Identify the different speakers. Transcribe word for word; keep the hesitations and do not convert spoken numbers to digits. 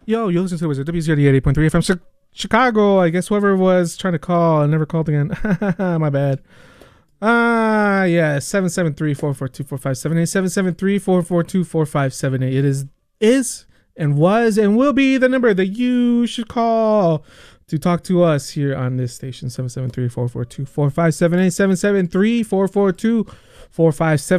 Speaker 1: Yo, you listen to the Wizard, W Z D eighty point three F M, Chi- Chicago. I guess whoever was trying to call and never called again. My bad. Ah, uh, yeah, seven seven three, four four two, four five seven eight, seven seven three, four four two, four five seven eight. It is, is and was and will be the number that you should call to talk to us here on this station. seven seven three, four four two, four five seven eight, seven seven three, four four two, four five seven eight.